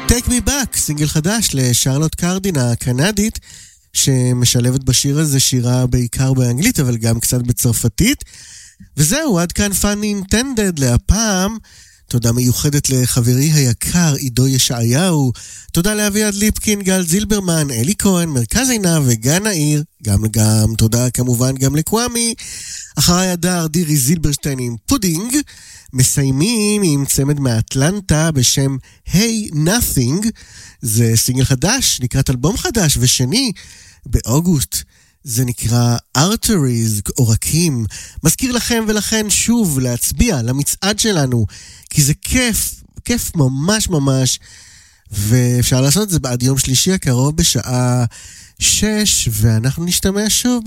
Take Me Back, סינגל חדש לשרלוט קרדין הקנדית, שמשלבת בשיר הזה שירה בעיקר באנגלית, אבל גם קצת בצרפתית. וזהו, עד כאן Fun Intended להפעם. תודה מיוחדת לחברי היקר עידו ישעיהו, תודה לאביעד ליפקין, גל זילברמן, אלי כהן, מרכז עינה וגן העיר, גם תודה כמובן גם לקוואמי. אחריי הדר דירי זילברשטיין עם פודינג. מסיימים עם צמד מאטלנטה בשם Hey Nothing, זה סינגל חדש לקראת אלבום חדש ושני באוגוסט, זה נקרא Arteries, עורקים. מזכיר לכם ולכן שוב להצביע למצעד שלנו, כי זה כיף ממש ממש, ואפשר לעשות את זה בעד יום שלישי הקרוב בשעה 6, ואנחנו נשתמע שוב